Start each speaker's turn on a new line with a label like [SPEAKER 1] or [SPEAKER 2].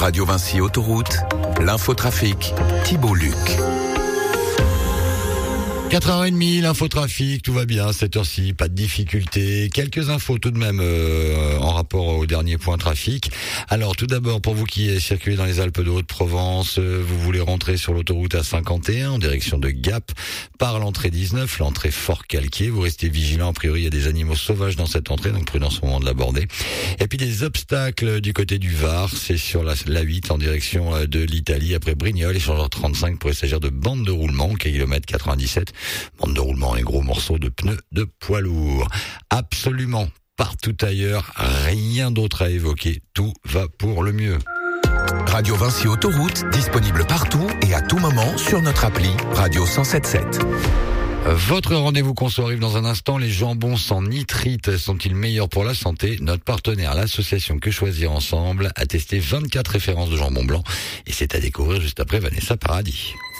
[SPEAKER 1] Radio Vinci Autoroute, l'infotrafic, Thibault Luc.
[SPEAKER 2] 4h30, l'infotrafic, tout va bien, 7h ci, pas de difficulté. Quelques infos tout de même en rapport au dernier point trafic. Alors tout d'abord, pour vous qui circulez dans les Alpes de Haute-Provence, vous voulez rentrer sur l'autoroute A51 en direction de Gap par l'entrée 19, l'entrée Fort Calquier. Vous restez vigilant, a priori il y a des animaux sauvages dans cette entrée, donc prudence au moment de l'aborder. Et puis des obstacles du côté du Var, c'est sur la 8 en direction de l'Italie après Brignoles, échangeur 35 pour s'agir de bande de roulement, kilomètre 97. Bande de roulement, les gros morceaux de pneus de poids lourd. Absolument partout ailleurs, rien d'autre à évoquer. Tout va pour le mieux.
[SPEAKER 1] Radio Vinci Autoroute, disponible partout et à tout moment sur notre appli Radio 107.7.
[SPEAKER 2] Votre rendez-vous conso arrive dans un instant. Les jambons sans nitrite sont-ils meilleurs pour la santé? Notre partenaire, l'association Que Choisir Ensemble, a testé 24 références de jambon blanc et c'est à découvrir juste après Vanessa Paradis.